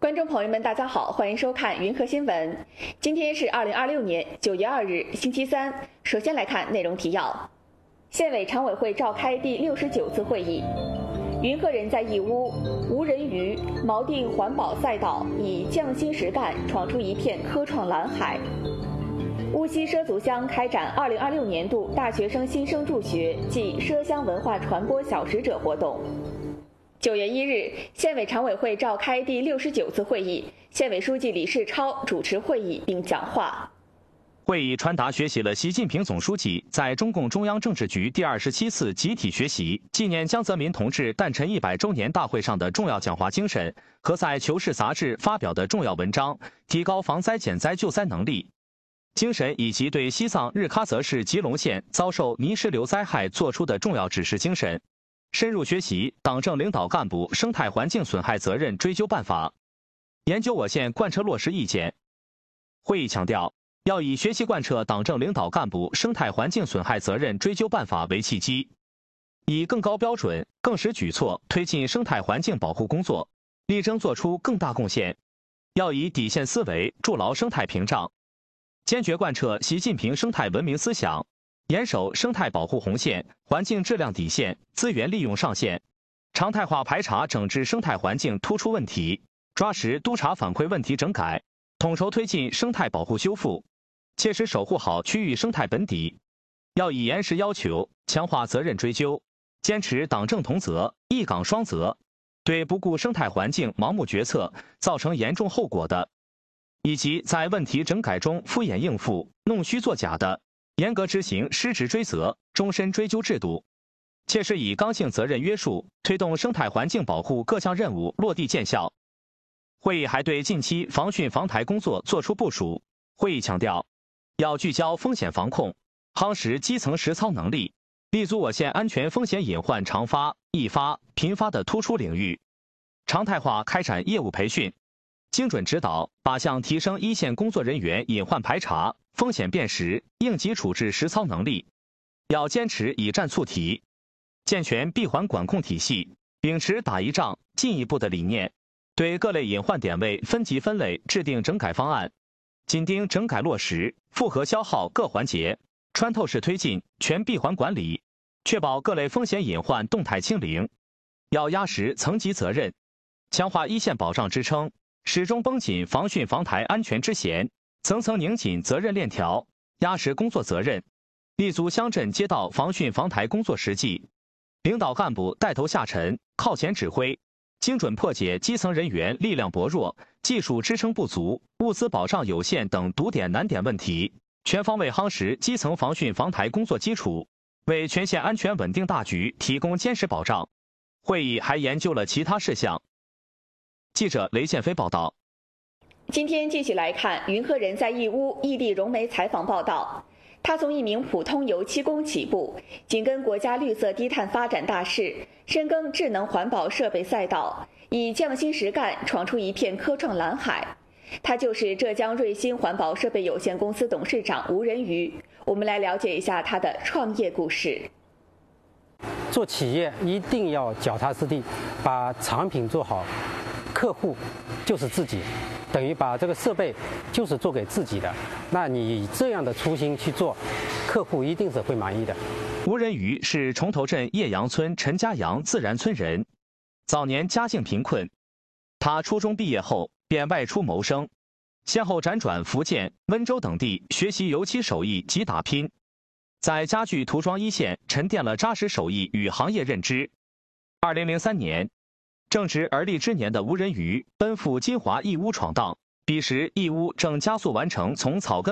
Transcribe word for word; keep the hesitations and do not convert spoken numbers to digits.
观众朋友们，大家好，欢迎收看云和新闻。今天是二零二六年九月二日，星期三。首先来看内容提要：县委常委会召开第六十九次会议。云和人在义乌，无人鱼锚定环保赛道，以匠心实干闯出一片科创蓝海。乌溪畲族乡开展二零二六年度大学生新生助学暨畲乡文化传播小使者活动。九月一日，县委常委会召开第六十九次会议，县委书记李世超主持会议并讲话。 会议传达学习了习近平总书记在中共中央政治局第二十七次集体学习纪念江泽民同志诞辰一百周年大会上的重要讲话精神和在《求是》杂志发表的重要文章，提高防灾减灾救灾能力精神，以及对西藏日喀则市吉隆县遭受泥石流灾害作出的重要指示精神，深入学习党政领导干部生态环境损害责任追究办法，研究我县贯彻落实意见。会议强调，要以学习贯彻党政领导干部生态环境损害责任追究办法为契机，以更高标准、更实举措推进生态环境保护工作，力争做出更大贡献。要以底线思维筑牢生态屏障，坚决贯彻习近平生态文明思想，严守生态保护红线、环境质量底线、资源利用上限，常态化排查整治生态环境突出问题，抓实督查反馈问题整改，统筹推进生态保护修复，切实守护好区域生态本底。要以严实要求强化责任追究，坚持党政同责、一岗双责，对不顾生态环境盲目决策造成严重后果的，以及在问题整改中敷衍应付、弄虚作假的，严格执行失职追责、终身追究制度，切实以刚性责任约束推动生态环境保护各项任务落地见效。会议还对近期防汛防台工作作出部署。会议强调，要聚焦风险防控，夯实基层实操能力，立足我县安全风险隐患常发、易发、频发的突出领域，常态化开展业务培训，精准指导靶向提升一线工作人员隐患排查、风险辨识、应急处置实操能力。要坚持以战促提，健全闭环管控体系，秉持打一仗进一步的理念，对各类隐患点位分级分类制定整改方案，紧盯整改落实、负荷消耗各环节，穿透式推进全闭环管理，确保各类风险隐患动态清零。要压实层级责任，强化一线保障支撑，始终绷紧防汛防台安全支弦，层层拧紧责任链条，压实工作责任，立足乡镇街道防汛防台工作实际，领导干部带头下沉，靠前指挥，精准破解基层人员力量薄弱、技术支撑不足、物资保障有限等堵点难点问题，全方位夯实基层防汛防台工作基础，为全县安全稳定大局提供坚实保障。会议还研究了其他事项。记者雷建飞报道。 今天继续来看云和人在义乌异地融媒采访报道。他从一名普通油漆工起步，紧跟国家绿色低碳发展大势，深耕智能环保设备赛道，以匠心实干闯出一片科创蓝海。他就是浙江瑞鑫环保设备有限公司董事长吴仁瑜。我们来了解一下他的创业故事。 做企业一定要脚踏实地，把产品做好，客户就是自己，等于把这个设备就是做给自己的。那你以这样的初心去做，客户一定是会满意的。 吴仁瑜是崇头镇叶阳村陈家阳自然村人，早年家境贫困，他初中毕业后便外出谋生，先后辗转福建、温州等地学习油漆手艺及打拼，在家具涂装一线沉淀了扎实手艺与行业认知。二零零三年，正值而立之年的吴仁瑜奔赴金华义乌闯荡，彼时义乌正加速完成从草根